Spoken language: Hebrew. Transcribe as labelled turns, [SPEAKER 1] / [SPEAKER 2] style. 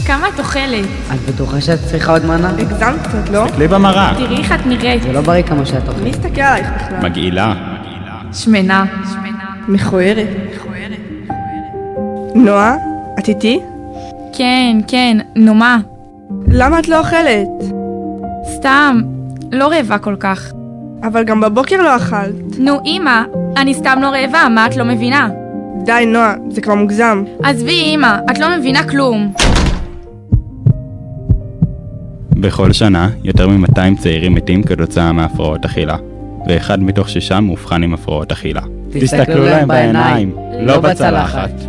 [SPEAKER 1] כמה את אוכלת?
[SPEAKER 2] את בטוחה שאת צריכה עוד מנה?
[SPEAKER 3] הגזמת קצת, לא?
[SPEAKER 4] תסתכלי במראה.
[SPEAKER 1] תראי איך את נראית.
[SPEAKER 2] זה לא בריא כמה שאת אוכלת.
[SPEAKER 3] מי הסתכל עלייך בכלל?
[SPEAKER 4] מגעילה.
[SPEAKER 1] שמנה.
[SPEAKER 3] מכוערת. נועה, את איתי?
[SPEAKER 1] כן, נו מה?
[SPEAKER 3] למה את לא אוכלת?
[SPEAKER 1] סתם, לא רעבה כל כך.
[SPEAKER 3] אבל גם בבוקר לא אכלת.
[SPEAKER 1] נו אמא, אני סתם לא רעבה, מה את לא מבינה?
[SPEAKER 3] די נועה, זה כבר מוגזם.
[SPEAKER 1] עזבי אמא, את לא מבינה כלום.
[SPEAKER 4] בכל שנה, יותר מ-200 צעירים מתים כתוצאה מהפרעות אכילה, ואחד מתוך 6 מאובחן עם הפרעות אכילה. תסתכלו להם בעיניים, לא בצלחת.